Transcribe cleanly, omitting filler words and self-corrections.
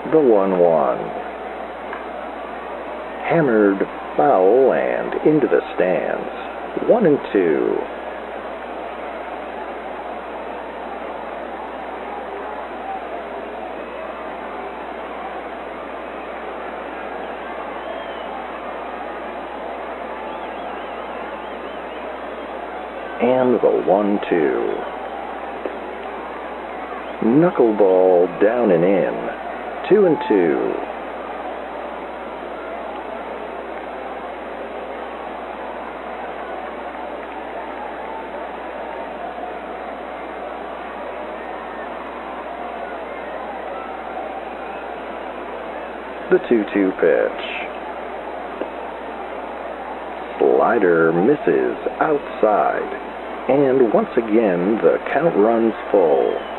The 1-1. Hammered foul and into the stands. 1-2. And the 1-2. Knuckleball down and in. 2-2. The 2-2 pitch. Slider misses outside, and once again the count runs full.